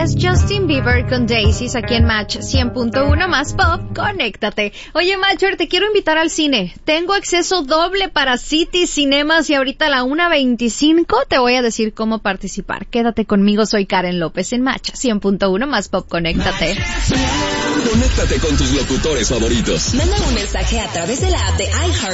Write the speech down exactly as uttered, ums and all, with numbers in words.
es Justin Bieber con Daisies aquí en Match cien punto uno más pop, conéctate. Oye, Matcher, te quiero invitar al cine. Tengo acceso doble para City Cinemas y ahorita a la una veinticinco te voy a decir cómo participar. Quédate conmigo, soy Karen López en Match cien punto uno más pop, conéctate. Conéctate con tus locutores favoritos. Manda un mensaje a través de la app de iHeart